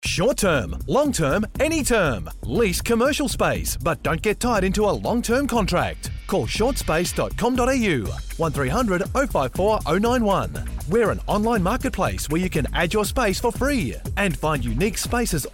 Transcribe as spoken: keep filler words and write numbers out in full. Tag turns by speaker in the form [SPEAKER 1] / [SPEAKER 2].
[SPEAKER 1] Short term, long term, any term. Lease commercial space, but don't get tied into a long-term contract. Call short space dot com dot a u, one three hundred oh five four oh nine one. We're an online marketplace where you can add your space for free and find unique spaces